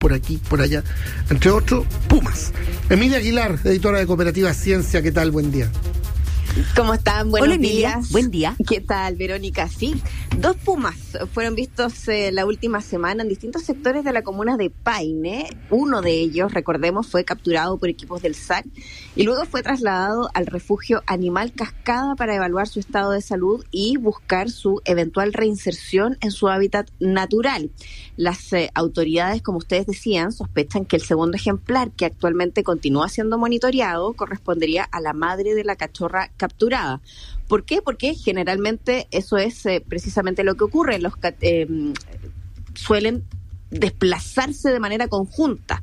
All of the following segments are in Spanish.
por aquí, por allá, entre otros, pumas. Emilia Aguilar, editora de Cooperativa Ciencia, ¿qué tal? Buen día. ¿Cómo están? Buenos Hola, Emilia. días. Buen día. ¿Qué tal, Verónica? Sí, 2 pumas fueron vistos la última semana en distintos sectores de la comuna de Paine. Uno de ellos, recordemos, fue capturado por equipos del SAC y luego fue trasladado al refugio Animal Cascada para evaluar su estado de salud y buscar su eventual reinserción en su hábitat natural. Las autoridades, como ustedes decían, sospechan que el segundo ejemplar, que actualmente continúa siendo monitoreado, correspondería a la madre de la cachorra capturada. ¿Por qué? Porque generalmente eso es precisamente lo que ocurre. Suelen desplazarse de manera conjunta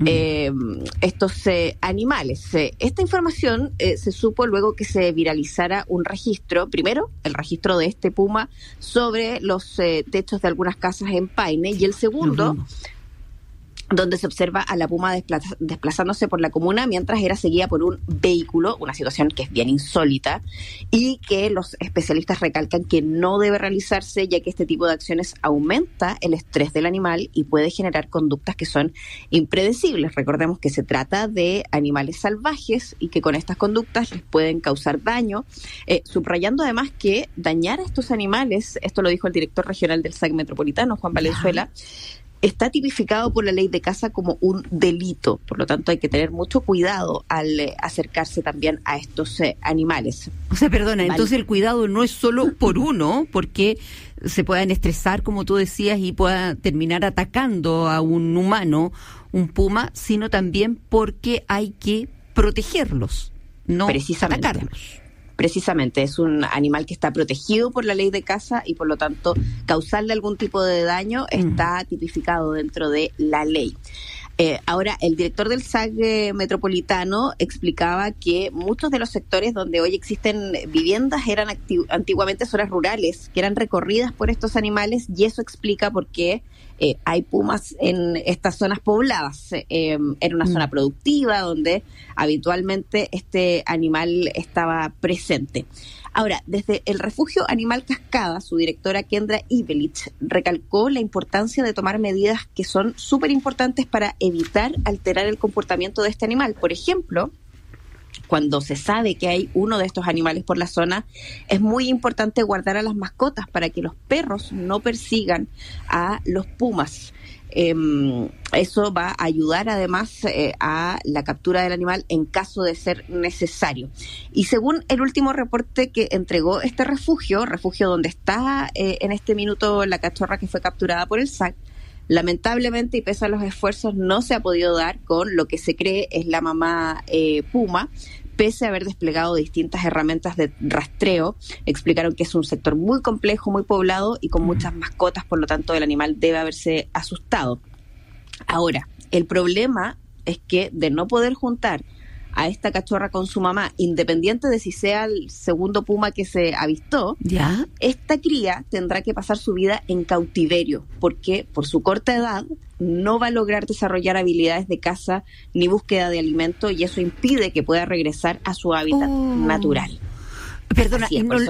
estos animales. Esta información se supo luego que se viralizara un registro, primero el registro de este puma sobre los techos de algunas casas en Paine, y el segundo donde se observa a la puma desplazándose por la comuna mientras era seguida por un vehículo, una situación que es bien insólita y que los especialistas recalcan que no debe realizarse, ya que este tipo de acciones aumenta el estrés del animal y puede generar conductas que son impredecibles. Recordemos que se trata de animales salvajes y que con estas conductas les pueden causar daño, subrayando además que dañar a estos animales, esto lo dijo el director regional del SAC Metropolitano, Juan Valenzuela, está tipificado por la ley de caza como un delito. Por lo tanto, hay que tener mucho cuidado al acercarse también a estos animales. O sea, perdona, entonces el cuidado no es solo por uno, porque se puedan estresar, como tú decías, y pueda terminar atacando a un humano, un puma, sino también porque hay que protegerlos, no atacarlos. Precisamente, es un animal que está protegido por la ley de caza y por lo tanto causarle algún tipo de daño está tipificado dentro de la ley. Ahora, el director del SAC Metropolitano explicaba que muchos de los sectores donde hoy existen viviendas eran antiguamente zonas rurales, que eran recorridas por estos animales, y eso explica por qué hay pumas en estas zonas pobladas. Era una zona productiva donde habitualmente este animal estaba presente. Ahora, desde el refugio Animal Cascada, su directora Kendra Ivelich recalcó la importancia de tomar medidas que son súper importantes para evitar alterar el comportamiento de este animal. Por ejemplo, cuando se sabe que hay uno de estos animales por la zona, es muy importante guardar a las mascotas para que los perros no persigan a los pumas. Eso va a ayudar además a la captura del animal en caso de ser necesario. Y según el último reporte que entregó este refugio donde está en este minuto la cachorra que fue capturada por el SAC, lamentablemente y pese a los esfuerzos no se ha podido dar con lo que se cree es la mamá puma, pese a haber desplegado distintas herramientas de rastreo. Explicaron que es un sector muy complejo, muy poblado y con muchas mascotas, por lo tanto el animal debe haberse asustado. Ahora, el problema es que de no poder juntar a esta cachorra con su mamá, independiente de si sea el segundo puma que se avistó, ¿ya? Esta cría tendrá que pasar su vida en cautiverio, porque por su corta edad no va a lograr desarrollar habilidades de caza ni búsqueda de alimento, y eso impide que pueda regresar a su hábitat natural. Perdona,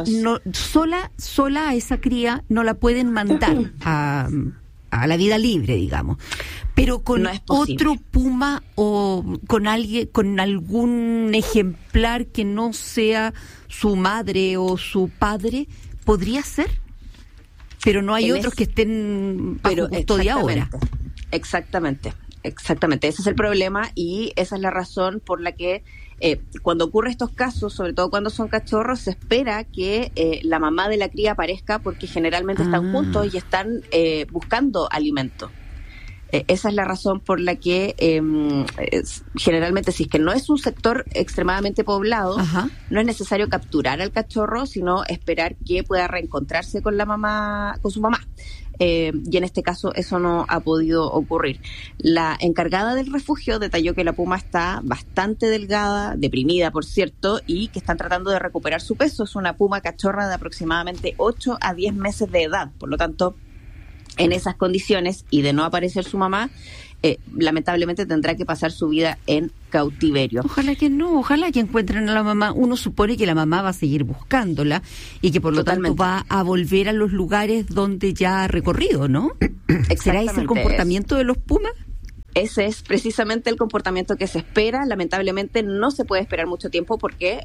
sola a esa cría no la pueden mandar a la vida libre, digamos. Pero con no es posible. Otro puma o con alguien, con algún ejemplar que no sea su madre o su padre, ¿podría ser? Pero no hay otros que estén bajo custodia ahora. Exactamente. Ese es el problema y esa es la razón por la que cuando ocurren estos casos, sobre todo cuando son cachorros, se espera que la mamá de la cría aparezca porque generalmente están juntos y están buscando alimento. Esa es la razón por la que generalmente, si es que no es un sector extremadamente poblado, no es necesario capturar al cachorro, sino esperar que pueda reencontrarse con la mamá, con su mamá. Y en este caso eso no ha podido ocurrir. La encargada del refugio detalló que la puma está bastante delgada, deprimida por cierto, y que están tratando de recuperar su peso. Es una puma cachorra de aproximadamente 8 a 10 meses de edad, por lo tanto, en esas condiciones y de no aparecer su mamá, lamentablemente tendrá que pasar su vida en cautiverio. Ojalá que no, ojalá que encuentren a la mamá. Uno supone que la mamá va a seguir buscándola y que por lo tanto va a volver a los lugares donde ya ha recorrido, ¿no? ¿Será ese el comportamiento de los pumas? Ese es precisamente el comportamiento que se espera. Lamentablemente no se puede esperar mucho tiempo porque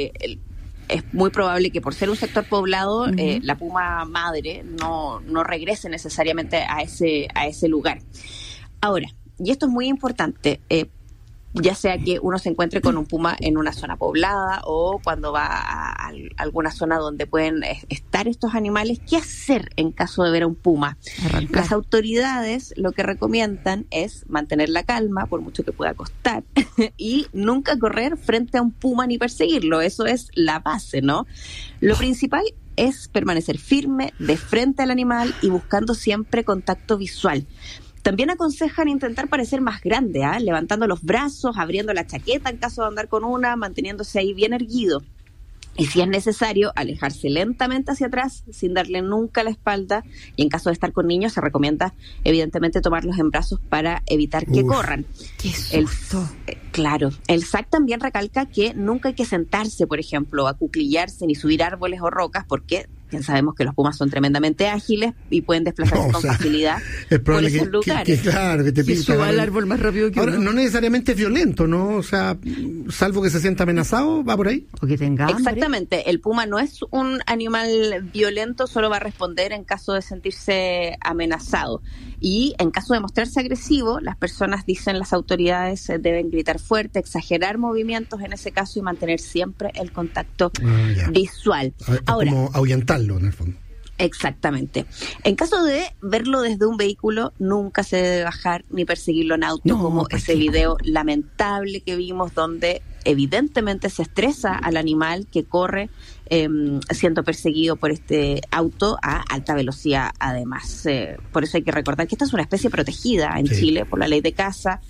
es muy probable que por ser un sector poblado, la puma madre no regrese necesariamente a ese lugar. Ahora, y esto es muy importante, ya sea que uno se encuentre con un puma en una zona poblada o cuando va a alguna zona donde pueden estar estos animales, ¿qué hacer en caso de ver a un puma? Arrancar. Las autoridades lo que recomiendan es mantener la calma, por mucho que pueda costar, y nunca correr frente a un puma ni perseguirlo. Eso es la base, ¿no? Lo principal es permanecer firme, de frente al animal y buscando siempre contacto visual. También aconsejan intentar parecer más grande, levantando los brazos, abriendo la chaqueta en caso de andar con una, manteniéndose ahí bien erguido. Y si es necesario, alejarse lentamente hacia atrás, sin darle nunca la espalda. Y en caso de estar con niños, se recomienda, evidentemente, tomarlos en brazos para evitar que corran. ¡Qué susto! Claro. El SAC también recalca que nunca hay que sentarse, por ejemplo, acuclillarse ni subir árboles o rocas, porque ya sabemos que los pumas son tremendamente ágiles y pueden desplazarse con facilidad es por esos lugares. Claro, que te suba al árbol más rápido que ahora, uno. no necesariamente es violento, ¿no? O sea, salvo que se sienta amenazado, va por ahí. O que tenga hambre. Exactamente. El puma no es un animal violento, solo va a responder en caso de sentirse amenazado. Y en caso de mostrarse agresivo, las personas, dicen las autoridades, deben gritar fuerte, exagerar movimientos en ese caso y mantener siempre el contacto visual. Ahora, como ahuyentarlo, en el fondo. Exactamente. En caso de verlo desde un vehículo, nunca se debe bajar ni perseguirlo en auto, como ese video lamentable que vimos donde evidentemente se estresa al animal que corre siendo perseguido por este auto a alta velocidad además. Por eso hay que recordar que esta es una especie protegida en Chile por la ley de caza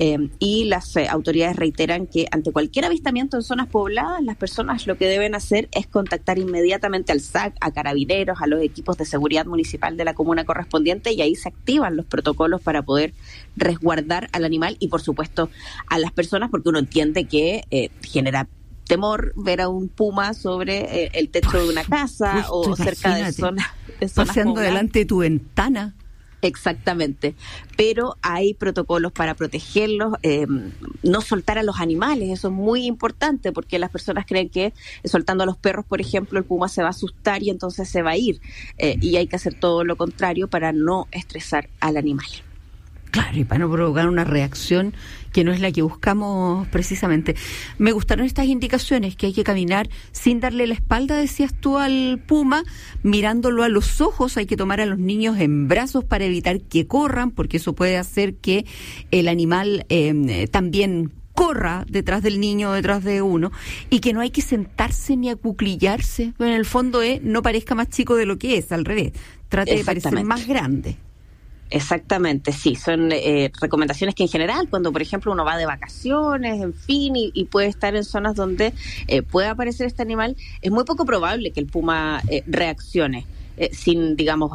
y las autoridades reiteran que ante cualquier avistamiento en zonas pobladas, las personas lo que deben hacer es contactar inmediatamente al SAC, a carabineros, a los equipos de seguridad municipal de la comuna correspondiente y ahí se activan los protocolos para poder resguardar al animal y por supuesto a las personas, porque uno entiende que genera temor ver a un puma sobre el techo de una casa o cerca de zonas paseando pobladas. delante de tu ventana. Exactamente, pero hay protocolos para protegerlos, no soltar a los animales, eso es muy importante porque las personas creen que soltando a los perros, por ejemplo, el puma se va a asustar y entonces se va a ir, y hay que hacer todo lo contrario para no estresar al animal. Claro, y para no provocar una reacción que no es la que buscamos precisamente. Me gustaron estas indicaciones, que hay que caminar sin darle la espalda, decías tú, al puma, mirándolo a los ojos, hay que tomar a los niños en brazos para evitar que corran, porque eso puede hacer que el animal también corra detrás del niño o detrás de uno, y que no hay que sentarse ni acuclillarse, en el fondo no parezca más chico de lo que es, al revés, trate de parecer más grande. Exactamente, sí, son recomendaciones que en general, cuando por ejemplo uno va de vacaciones, en fin, y puede estar en zonas donde pueda aparecer este animal, es muy poco probable que el puma reaccione sin, digamos,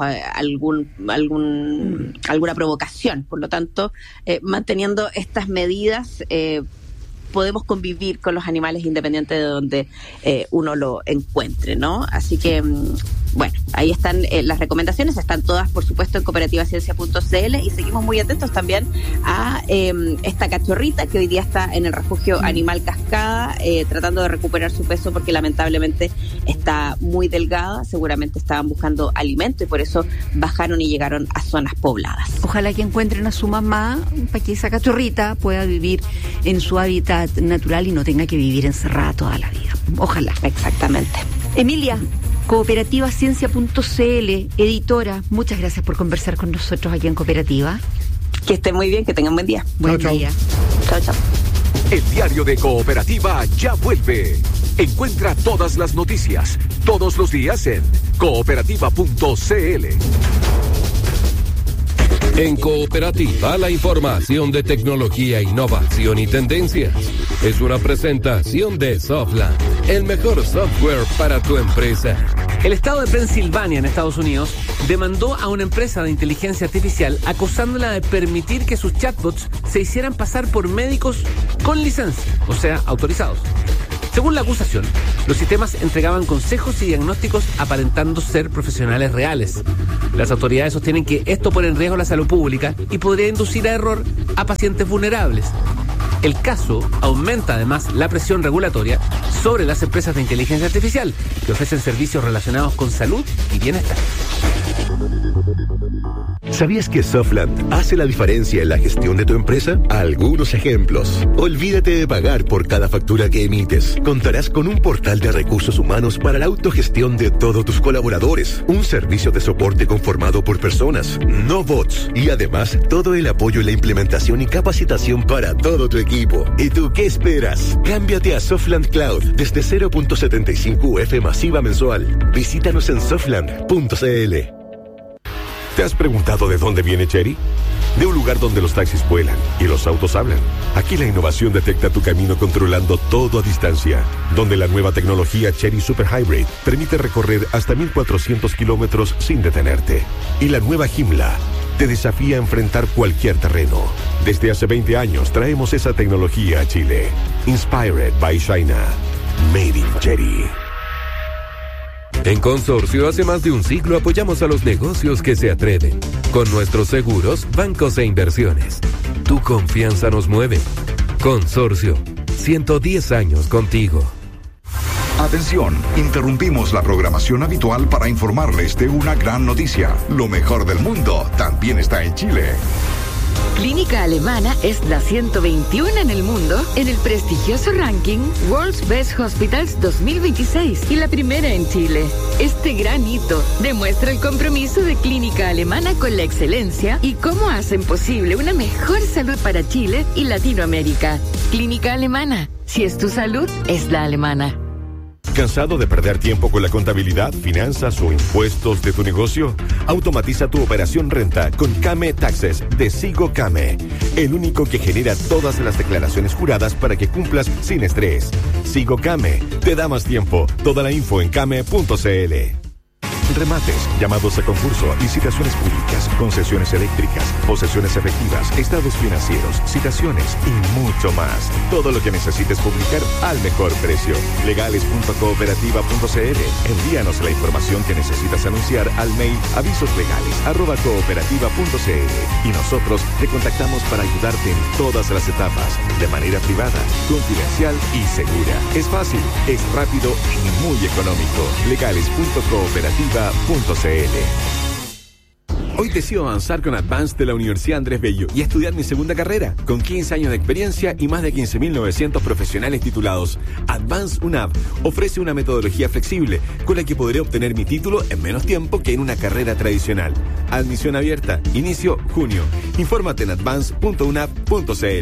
alguna provocación. Por lo tanto, manteniendo estas medidas, podemos convivir con los animales independiente de donde uno lo encuentre, ¿no? Así que, bueno, ahí están las recomendaciones, están todas, por supuesto, en cooperativaciencia.cl y seguimos muy atentos también a esta cachorrita que hoy día está en el refugio Animal Cascada, tratando de recuperar su peso porque lamentablemente está muy delgada, seguramente estaban buscando alimento y por eso bajaron y llegaron a zonas pobladas. Ojalá que encuentren a su mamá para que esa cachorrita pueda vivir en su hábitat natural y no tenga que vivir encerrada toda la vida. Ojalá. Exactamente. Emilia, cooperativaciencia.cl, editora, muchas gracias por conversar con nosotros aquí en Cooperativa. Que estén muy bien, que tengan buen día. Buen día. Chao, chao. El diario de Cooperativa ya vuelve. Encuentra todas las noticias, todos los días en cooperativa.cl. En Cooperativa, la información de tecnología, innovación y tendencias. Es una presentación de Softland, el mejor software para tu empresa. El estado de Pensilvania, en Estados Unidos, demandó a una empresa de inteligencia artificial acusándola de permitir que sus chatbots se hicieran pasar por médicos con licencia, o sea, autorizados. Según la acusación, los sistemas entregaban consejos y diagnósticos aparentando ser profesionales reales. Las autoridades sostienen que esto pone en riesgo la salud pública y podría inducir a error a pacientes vulnerables. El caso aumenta además la presión regulatoria sobre las empresas de inteligencia artificial que ofrecen servicios relacionados con salud y bienestar. ¿Sabías que Softland hace la diferencia en la gestión de tu empresa? Algunos ejemplos. Olvídate de pagar por cada factura que emites. Contarás con un portal de recursos humanos para la autogestión de todos tus colaboradores. Un servicio de soporte conformado por personas, no bots. Y además, todo el apoyo en la implementación y capacitación para todo tu equipo. ¿Y tú qué esperas? Cámbiate a Softland Cloud desde 0.75 UF masiva mensual. Visítanos en softland.cl. ¿Te has preguntado de dónde viene Chery? De un lugar donde los taxis vuelan y los autos hablan. Aquí la innovación detecta tu camino controlando todo a distancia. Donde la nueva tecnología Chery Super Hybrid permite recorrer hasta 1.400 kilómetros sin detenerte. Y la nueva Joomla te desafía a enfrentar cualquier terreno. Desde hace 20 años traemos esa tecnología a Chile. Inspired by China. Made in Chery. En Consorcio, hace más de un siglo apoyamos a los negocios que se atreven. Con nuestros seguros, bancos e inversiones. Tu confianza nos mueve. Consorcio, 110 años contigo. Atención, interrumpimos la programación habitual para informarles de una gran noticia. Lo mejor del mundo también está en Chile. Clínica Alemana es la 121 en el mundo en el prestigioso ranking World's Best Hospitals 2026 y la primera en Chile. Este gran hito demuestra el compromiso de Clínica Alemana con la excelencia y cómo hacen posible una mejor salud para Chile y Latinoamérica. Clínica Alemana, si es tu salud, es la alemana. ¿Cansado de perder tiempo con la contabilidad, finanzas o impuestos de tu negocio? Automatiza tu operación renta con Kame Taxes de Sigo Kame, el único que genera todas las declaraciones juradas para que cumplas sin estrés. Sigo Kame te da más tiempo. Toda la info en kame.cl. Remates, llamados a concurso, licitaciones públicas, concesiones eléctricas, posesiones efectivas, estados financieros, citaciones y mucho más. Todo lo que necesites publicar al mejor precio. Legales.cooperativa.cl. Envíanos la información que necesitas anunciar al mail avisoslegales@cooperativa.cl y nosotros te contactamos para ayudarte en todas las etapas, de manera privada, confidencial y segura. Es fácil, es rápido y muy económico. Legales.cooperativa.cl. Hoy decido avanzar con Advance de la Universidad Andrés Bello y estudiar mi segunda carrera. Con 15 años de experiencia y más de 15.900 profesionales titulados, Advance UNAV ofrece una metodología flexible con la que podré obtener mi título en menos tiempo que en una carrera tradicional. Admisión abierta. Inicio junio. Infórmate en advance.unap.cl.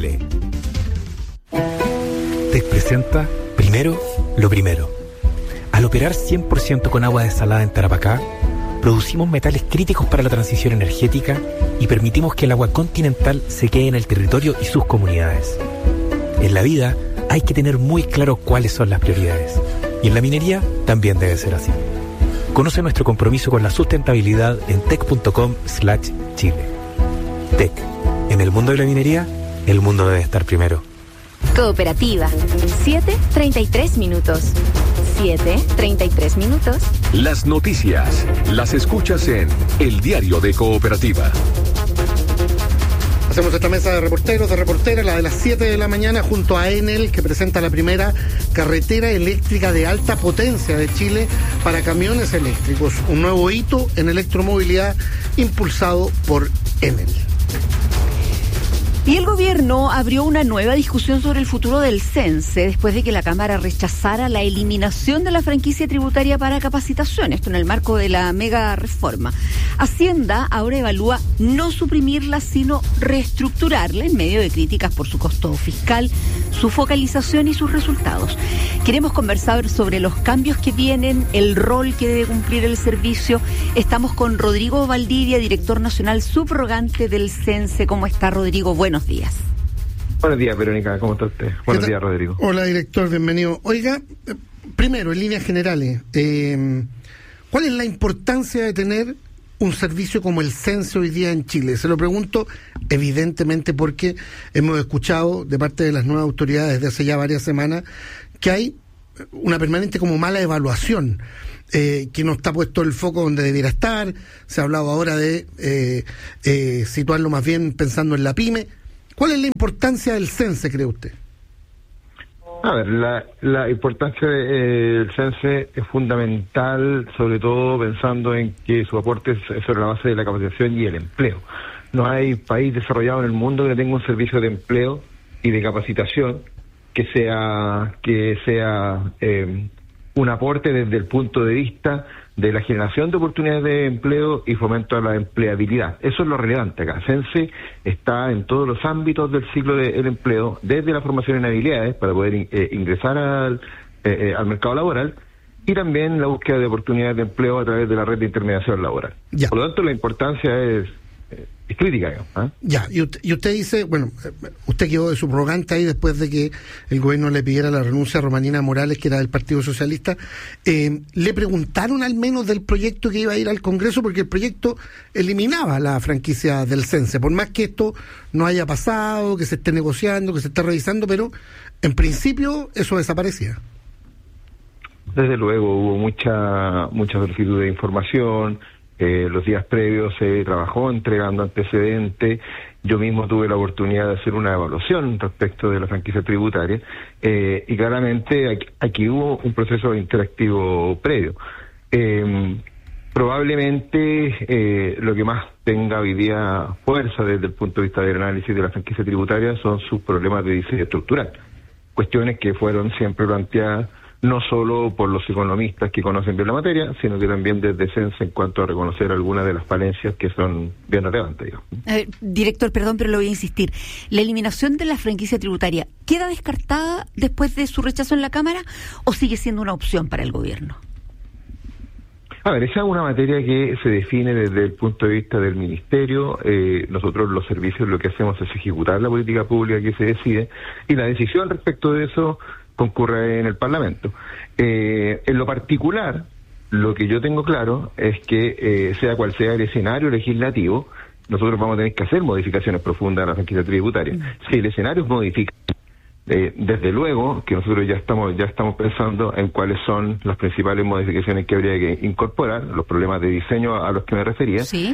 TEC presenta Primero lo Primero. Al operar 100% con agua desalada en Tarapacá, producimos metales críticos para la transición energética y permitimos que el agua continental se quede en el territorio y sus comunidades. En la vida hay que tener muy claro cuáles son las prioridades. Y en la minería también debe ser así. Conoce nuestro compromiso con la sustentabilidad en tec.com/Chile. TEC. En el mundo de la minería, el mundo debe estar primero. Cooperativa. 7:33 minutos. 7:33 minutos. Las noticias las escuchas en El Diario de Cooperativa. Hacemos esta mesa de reporteros, de reporteras, la de las 7 de la mañana, junto a Enel, que presenta la primera carretera eléctrica de alta potencia de Chile para camiones eléctricos. Un nuevo hito en electromovilidad impulsado por Enel. Y el gobierno abrió una nueva discusión sobre el futuro del CENSE después de que la Cámara rechazara la eliminación de la franquicia tributaria para capacitación, esto en el marco de la mega reforma. Hacienda ahora evalúa no suprimirla, sino reestructurarla en medio de críticas por su costo fiscal, su focalización y sus resultados. Queremos conversar sobre los cambios que vienen, el rol que debe cumplir el servicio. Estamos con Rodrigo Valdivia, director nacional subrogante del CENSE. ¿Cómo está, Rodrigo? Buenos días. Buenos días, Verónica. ¿Cómo está usted? Buenos días, Rodrigo. Hola, director. Bienvenido. Oiga, primero, en líneas generales, ¿cuál es la importancia de tener un servicio como el CENSE hoy día en Chile? Se lo pregunto, evidentemente, porque hemos escuchado de parte de las nuevas autoridades desde hace ya varias semanas que hay una permanente como mala evaluación, que no está puesto el foco donde debiera estar. Se ha hablado ahora de situarlo más bien pensando en la pyme. ¿Cuál es la importancia del CENSE, cree usted? A ver, la importancia del CENSE es fundamental, sobre todo pensando en que su aporte es sobre la base de la capacitación y el empleo. No hay país desarrollado en el mundo que tenga un servicio de empleo y de capacitación que sea un aporte desde el punto de vista de la generación de oportunidades de empleo y fomento a la empleabilidad. Eso es lo relevante acá. CENSE está en todos los ámbitos del ciclo del empleo, desde la formación en habilidades para poder ingresar al mercado laboral, y también la búsqueda de oportunidades de empleo a través de la red de intermediación laboral. Ya. Por lo tanto, la importancia es crítica, ¿eh? Ya, y usted dice, bueno, usted quedó de subrogante ahí después de que el gobierno le pidiera la renuncia a Romanina Morales, que era del Partido Socialista. ¿Le preguntaron al menos del proyecto que iba a ir al Congreso? Porque el proyecto eliminaba la franquicia del CENSE, por más que esto no haya pasado, que se esté negociando, que se esté revisando, pero en principio eso desaparecía. Desde luego hubo mucha solicitud de información. Los días previos se trabajó entregando antecedentes. Yo mismo tuve la oportunidad de hacer una evaluación respecto de la franquicia tributaria, y claramente aquí hubo un proceso interactivo previo. Probablemente lo que más tenga hoy día fuerza desde el punto de vista del análisis de la franquicia tributaria son sus problemas de diseño estructural, cuestiones que fueron siempre planteadas no solo por los economistas que conocen bien la materia, sino que también desde CENSE en cuanto a reconocer algunas de las falencias que son bien relevantes, digamos. Director, perdón, pero lo voy a insistir. ¿La eliminación de la franquicia tributaria queda descartada después de su rechazo en la Cámara o sigue siendo una opción para el gobierno? A ver, esa es una materia que se define desde el punto de vista del Ministerio. Nosotros los servicios lo que hacemos es ejecutar la política pública que se decide, y la decisión respecto de eso concurre en el Parlamento. En lo particular, lo que yo tengo claro es que sea cual sea el escenario legislativo, nosotros vamos a tener que hacer modificaciones profundas a la franquicia tributaria. Si el escenario es modifica, desde luego que nosotros ya estamos pensando en cuáles son las principales modificaciones que habría que incorporar, los problemas de diseño a los que me refería. ¿Sí?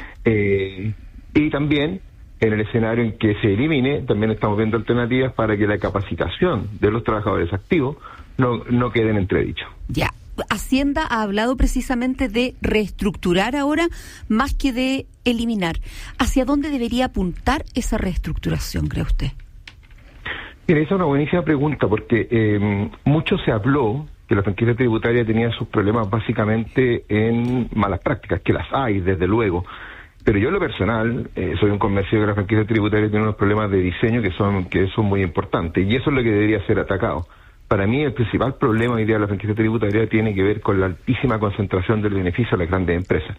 Y también en el escenario en que se elimine, también estamos viendo alternativas para que la capacitación de los trabajadores activos no quede en entredicho. Ya. Hacienda ha hablado precisamente de reestructurar ahora más que de eliminar. ¿Hacia dónde debería apuntar esa reestructuración, cree usted? Mira, esa es una buenísima pregunta, porque mucho se habló que la franquicia tributaria tenía sus problemas básicamente en malas prácticas, que las hay, desde luego. Pero yo en lo personal soy un convencido de que la franquicia tributaria tiene unos problemas de diseño que son muy importantes, y eso es lo que debería ser atacado. Para mí el principal problema hoy día de la franquicia tributaria tiene que ver con la altísima concentración del beneficio a las grandes empresas.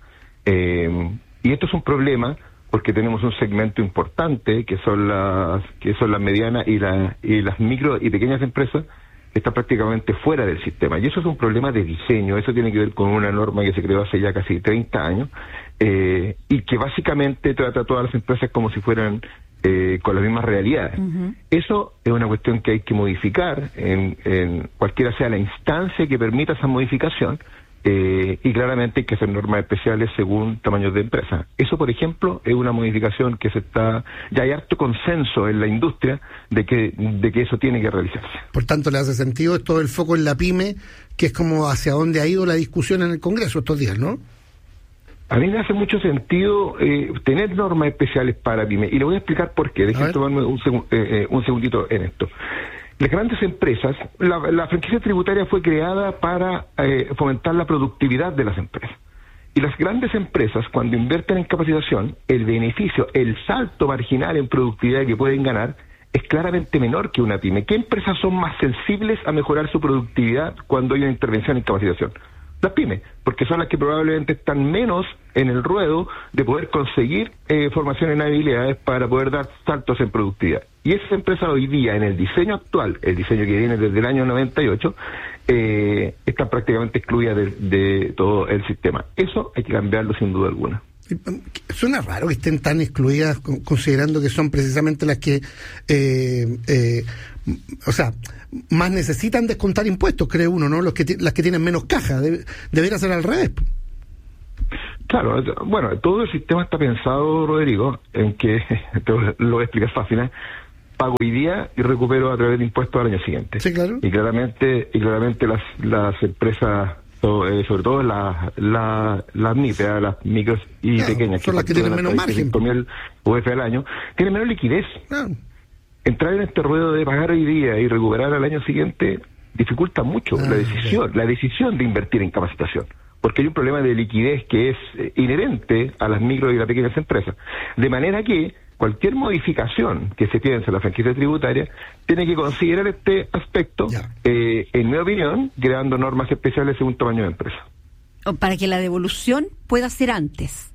Y esto es un problema porque tenemos un segmento importante que son las medianas y las micro y pequeñas empresas que están prácticamente fuera del sistema. Y eso es un problema de diseño. Eso tiene que ver con una norma que se creó hace ya casi 30 años, y que básicamente trata a todas las empresas como si fueran con las mismas realidades. Uh-huh. Eso es una cuestión que hay que modificar en cualquiera sea la instancia que permita esa modificación, y claramente hay que hacer normas especiales según tamaños de empresa. Eso, por ejemplo, es una modificación que ya hay harto consenso en la industria de que eso tiene que realizarse. Por tanto, le hace sentido todo el foco en la pyme, que es como hacia dónde ha ido la discusión en el Congreso estos días, ¿no? A mí me hace mucho sentido tener normas especiales para pyme, y le voy a explicar por qué. Déjenme tomarme un segundito en esto. Las grandes empresas, la franquicia tributaria fue creada para fomentar la productividad de las empresas. Y las grandes empresas, cuando invierten en capacitación, el beneficio, el salto marginal en productividad que pueden ganar es claramente menor que una pyme. ¿Qué empresas son más sensibles a mejorar su productividad cuando hay una intervención en capacitación? Las pymes, porque son las que probablemente están menos en el ruedo de poder conseguir formación en habilidades para poder dar saltos en productividad. Y esas empresas hoy día, en el diseño actual, el diseño que viene desde el año 98, están prácticamente excluidas de todo el sistema. Eso hay que cambiarlo sin duda alguna. Suena raro que estén tan excluidas, considerando que son precisamente las que, más necesitan descontar impuestos, cree uno, ¿no? Las que tienen menos caja. Debería ser al revés. Claro, bueno, todo el sistema está pensado, Rodrigo, en que, lo voy a explicar fácil, pago hoy día y recupero a través de impuestos al año siguiente. Sí, claro. Y claramente las empresas, sobre todo las MIPE, las micros y pequeñas, son las que tienen menos margen. 5.000 UF al año, tienen menos liquidez. Entrar en este ruedo de pagar hoy día y recuperar al año siguiente dificulta mucho la decisión de invertir en capacitación, porque hay un problema de liquidez que es inherente a las micro y las pequeñas empresas. De manera que cualquier modificación que se piense en la franquicia tributaria tiene que considerar este aspecto, en mi opinión, creando normas especiales según tamaño de empresa. Para que la devolución pueda ser antes.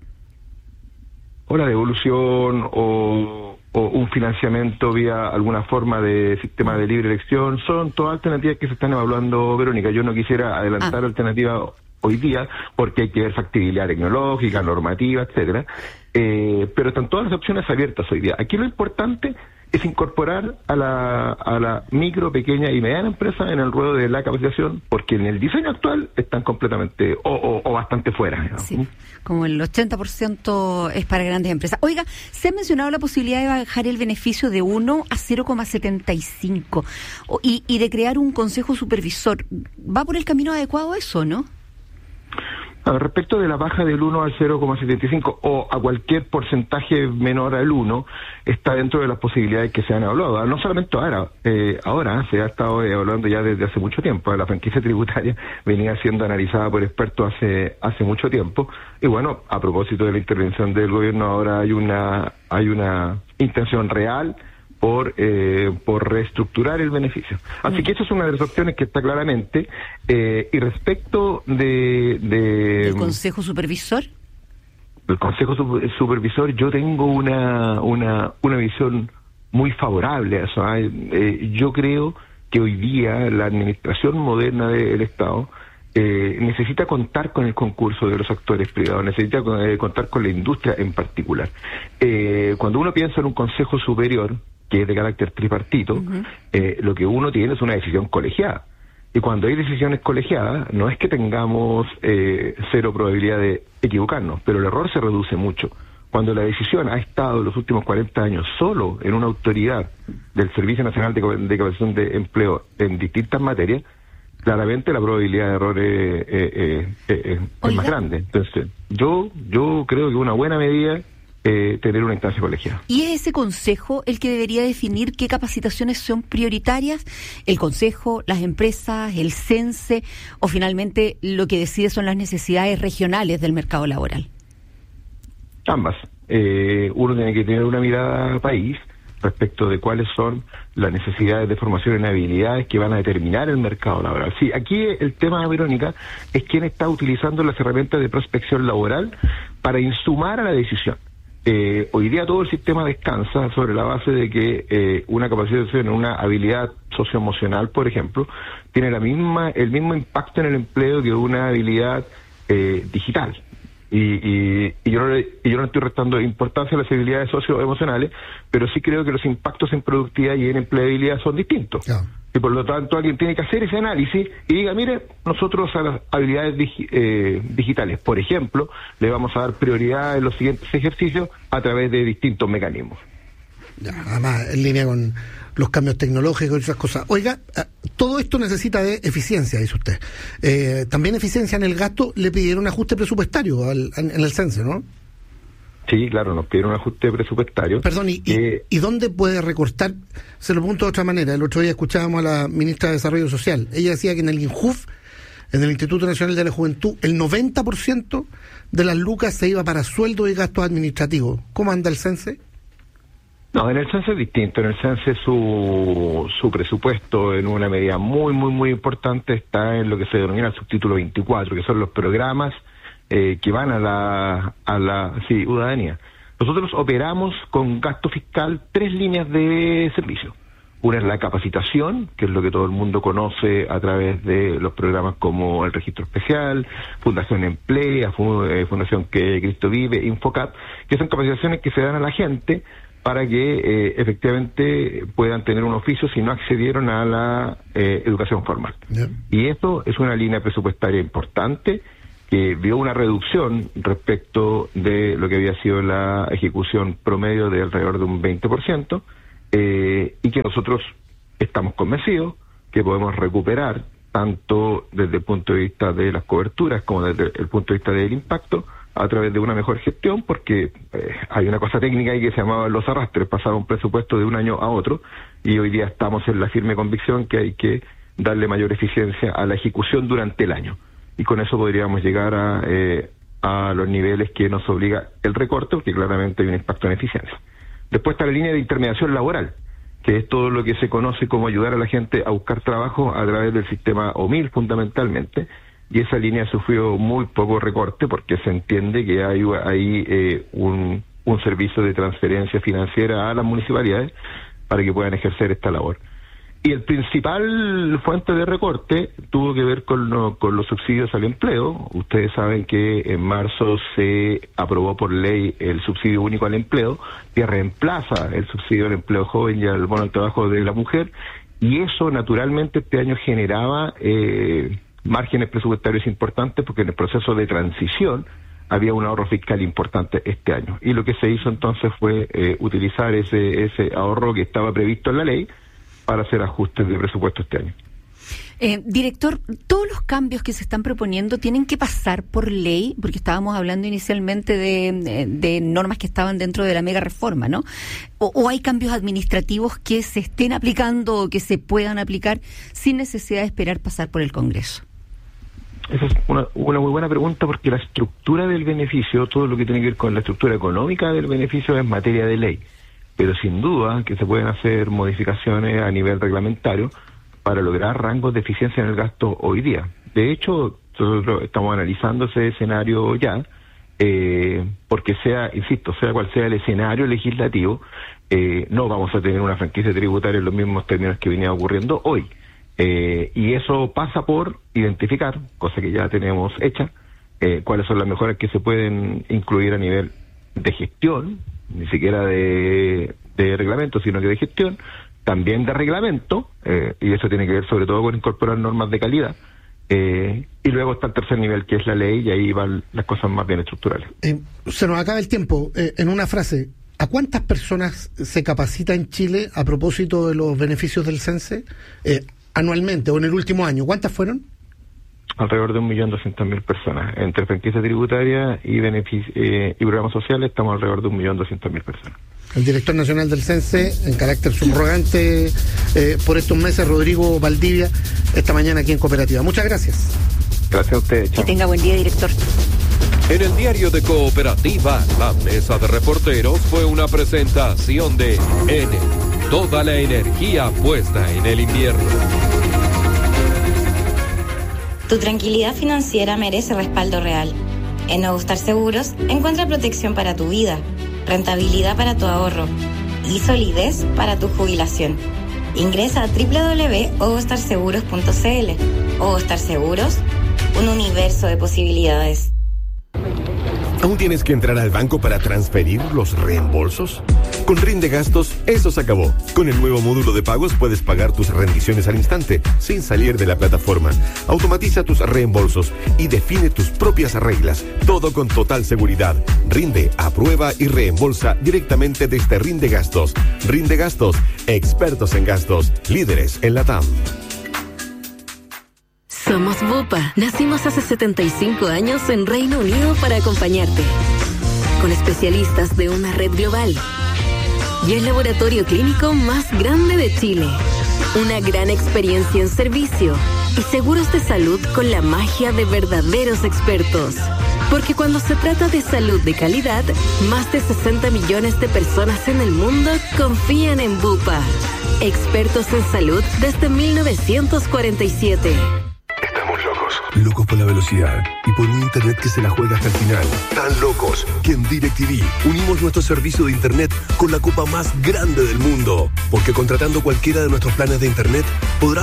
O la devolución o un financiamiento vía alguna forma de sistema de libre elección, son todas alternativas que se están evaluando, Verónica. Yo no quisiera adelantar alternativas hoy día porque hay que ver factibilidad tecnológica, normativa, etcétera, pero están todas las opciones abiertas hoy día. Aquí lo importante es incorporar a la micro, pequeña y mediana empresa en el ruedo de la capacitación, porque en el diseño actual están completamente o bastante fuera, digamos. Sí, como el 80% es para grandes empresas. Oiga, se ha mencionado la posibilidad de bajar el beneficio de 1 a 0,75 y de crear un consejo supervisor. ¿Va por el camino adecuado eso, no? Respecto de la baja del 1 al 0,75 o a cualquier porcentaje menor al 1, está dentro de las posibilidades que se han evaluado. No solamente ahora se ha estado evaluando ya desde hace mucho tiempo. La franquicia tributaria venía siendo analizada por expertos hace mucho tiempo. Y bueno, a propósito de la intervención del gobierno, ahora hay una intención real por reestructurar el beneficio. Así que esa es una de las opciones que está claramente. Y respecto ¿el Consejo Supervisor? El Consejo Supervisor, yo tengo una visión muy favorable a eso. Yo creo que hoy día la administración moderna del Estado necesita contar con el concurso de los actores privados, necesita contar con la industria en particular. Cuando uno piensa en un Consejo Superior, que es de carácter tripartito, lo que uno tiene es una decisión colegiada. Y cuando hay decisiones colegiadas, no es que tengamos cero probabilidad de equivocarnos, pero el error se reduce mucho. Cuando la decisión ha estado los últimos 40 años solo en una autoridad del Servicio Nacional de Capacitación de Empleo en distintas materias, claramente la probabilidad de error es más grande. Entonces, yo creo que una buena medida tener una instancia colegiada. ¿Y es ese consejo el que debería definir qué capacitaciones son prioritarias? ¿El consejo, las empresas, el CENSE o finalmente lo que decide son las necesidades regionales del mercado laboral? Ambas. Uno tiene que tener una mirada país respecto de cuáles son las necesidades de formación en habilidades que van a determinar el mercado laboral. Sí, aquí el tema, Verónica, es quién está utilizando las herramientas de prospección laboral para insumar a la decisión. Hoy día todo el sistema descansa sobre la base de que una capacitación en una habilidad socioemocional, por ejemplo, tiene el mismo impacto en el empleo que una habilidad digital. Y yo no estoy restando importancia a las habilidades socioemocionales, pero sí creo que los impactos en productividad y en empleabilidad son distintos. Yeah. Y por lo tanto alguien tiene que hacer ese análisis y diga, mire, nosotros a las habilidades digitales, por ejemplo, le vamos a dar prioridad en los siguientes ejercicios a través de distintos mecanismos. Ya, además, en línea con los cambios tecnológicos y esas cosas. Oiga, todo esto necesita de eficiencia, dice usted. También eficiencia en el gasto, le pidieron ajuste presupuestario en el CENSE, ¿no? Sí, claro, nos pidieron un ajuste presupuestario. Perdón, ¿y dónde puede recortar? Se lo pregunto de otra manera. El otro día escuchábamos a la ministra de Desarrollo Social. Ella decía que en el INJUF, en el Instituto Nacional de la Juventud, el 90% de las lucas se iba para sueldos y gastos administrativos. ¿Cómo anda el CENSE? No, en el CENSE es distinto. En el CENSE su presupuesto, en una medida muy, muy, muy importante, está en lo que se denomina el subtítulo 24, que son los programas que van a la ciudadanía. Nosotros operamos con gasto fiscal 3 líneas de servicio. Una es la capacitación, que es lo que todo el mundo conoce a través de los programas como el Registro Especial, Fundación Emplea, Fundación que Cristo Vive, Infocap, que son capacitaciones que se dan a la gente para que efectivamente puedan tener un oficio si no accedieron a la educación formal. Y eso es una línea presupuestaria importante que vio una reducción respecto de lo que había sido la ejecución promedio de alrededor de un 20%, y que nosotros estamos convencidos que podemos recuperar tanto desde el punto de vista de las coberturas como desde el punto de vista del impacto a través de una mejor gestión, porque hay una cosa técnica ahí que se llamaba los arrastres, pasaba un presupuesto de un año a otro, y hoy día estamos en la firme convicción que hay que darle mayor eficiencia a la ejecución durante el año, y con eso podríamos llegar a los niveles que nos obliga el recorte, porque claramente hay un impacto en eficiencia. Después está la línea de intermediación laboral, que es todo lo que se conoce como ayudar a la gente a buscar trabajo a través del sistema OMIL fundamentalmente, y esa línea sufrió muy poco recorte porque se entiende que hay un servicio de transferencia financiera a las municipalidades para que puedan ejercer esta labor. Y el principal fuente de recorte tuvo que ver con los subsidios al empleo. Ustedes saben que en marzo se aprobó por ley el subsidio único al empleo, que reemplaza el subsidio al empleo joven y al bono al trabajo de la mujer, y eso naturalmente este año generaba márgenes presupuestarios importantes porque en el proceso de transición había un ahorro fiscal importante este año. Y lo que se hizo entonces fue utilizar ese ahorro que estaba previsto en la ley para hacer ajustes de presupuesto este año. Director, todos los cambios que se están proponiendo tienen que pasar por ley, porque estábamos hablando inicialmente de normas que estaban dentro de la mega reforma, ¿no? O hay cambios administrativos que se estén aplicando o que se puedan aplicar sin necesidad de esperar pasar por el Congreso. Esa es una muy buena pregunta, porque la estructura del beneficio, todo lo que tiene que ver con la estructura económica del beneficio es materia de ley. Pero sin duda que se pueden hacer modificaciones a nivel reglamentario para lograr rangos de eficiencia en el gasto hoy día. De hecho, nosotros estamos analizando ese escenario ya, porque sea cual sea el escenario legislativo, no vamos a tener una franquicia tributaria en los mismos términos que venía ocurriendo hoy. Y eso pasa por identificar, cosa que ya tenemos hecha, cuáles son las mejoras que se pueden incluir a nivel de gestión, ni siquiera de reglamento, sino que de gestión, también de reglamento, y eso tiene que ver sobre todo con incorporar normas de calidad, y luego está el tercer nivel, que es la ley, y ahí van las cosas más bien estructurales. Se nos acaba el tiempo. En una frase, ¿a cuántas personas se capacita en Chile a propósito de los beneficios del CENSE anualmente o en el último año? ¿Cuántas fueron? Alrededor de 1.200.000 personas. Entre franquicia tributaria y programas sociales estamos alrededor de 1.200.000 personas. El director nacional del CENSE, en carácter subrogante por estos meses, Rodrigo Valdivia, esta mañana aquí en Cooperativa. Muchas gracias. Gracias a ustedes. Que tenga buen día, director. En el diario de Cooperativa, la mesa de reporteros fue una presentación de Enel. Toda la energía puesta en el invierno. Tu tranquilidad financiera merece respaldo real. En Ogostar Seguros encuentra protección para tu vida, rentabilidad para tu ahorro y solidez para tu jubilación. Ingresa a www.ogostarseguros.cl. Ogostar Seguros, un universo de posibilidades. ¿Aún tienes que entrar al banco para transferir los reembolsos? Con Rinde Gastos, eso se acabó. Con el nuevo módulo de pagos puedes pagar tus rendiciones al instante, sin salir de la plataforma. Automatiza tus reembolsos y define tus propias reglas. Todo con total seguridad. Rinde, aprueba y reembolsa directamente desde Rinde Gastos. Rinde Gastos, expertos en gastos, líderes en la TAM. Somos Bupa. Nacimos hace 75 años en Reino Unido para acompañarte. Con especialistas de una red global. Y el laboratorio clínico más grande de Chile. Una gran experiencia en servicio. Y seguros de salud con la magia de verdaderos expertos. Porque cuando se trata de salud de calidad, más de 60 millones de personas en el mundo confían en Bupa. Expertos en salud desde 1947. Locos por la velocidad y por un internet que se la juega hasta el final. Tan locos que en DirecTV unimos nuestro servicio de internet con la copa más grande del mundo. Porque contratando cualquiera de nuestros planes de internet podrás